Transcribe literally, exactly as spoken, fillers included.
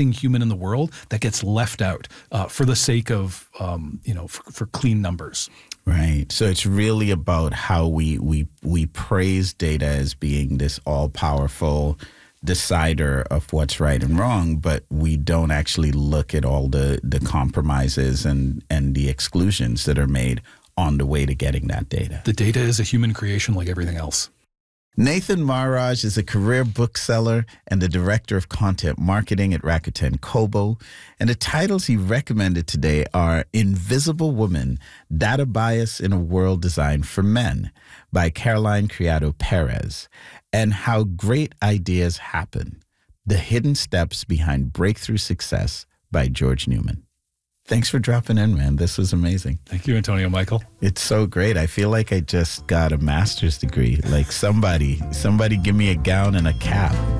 anything human in the world that gets left out uh, for the sake of, um, you know, for, for clean numbers. Right. So it's really about how we we we praise data as being this all-powerful decider of what's right and wrong, but we don't actually look at all the, the compromises and, and the exclusions that are made on the way to getting that data. The data is a human creation like everything else. Nathan Maharaj is a career bookseller and the director of content marketing at Rakuten Kobo. And the titles he recommended today are Invisible Woman, Data Bias in a World Designed for Men by Caroline Criado Perez, and How Great Ideas Happen, The Hidden Steps Behind Breakthrough Success by George Newman. Thanks for dropping in, man. This was amazing. Thank you, Antonio Michael. It's so great. I feel like I just got a master's degree. Like somebody, somebody give me a gown and a cap.